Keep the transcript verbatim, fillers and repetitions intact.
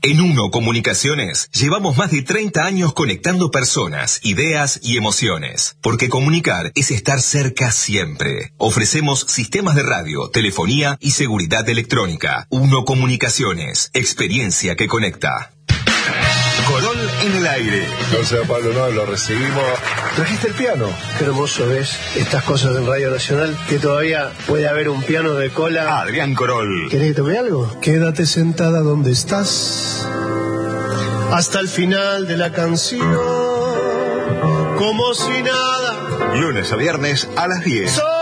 En Uno Comunicaciones llevamos más de treinta años conectando personas, ideas y emociones. Porque comunicar es estar cerca siempre. Ofrecemos sistemas de radio, telefonía y seguridad electrónica. Uno Comunicaciones, experiencia que conecta. Corol en el aire. No sea Pablo, no, lo recibimos. ¿Trajiste el piano? Qué hermoso ves estas cosas en Radio Nacional, que todavía puede haber un piano de cola. Adrián Corol. ¿Querés que tome algo? Quédate sentada donde estás hasta el final de la canción, como si nada. Lunes a viernes a las diez.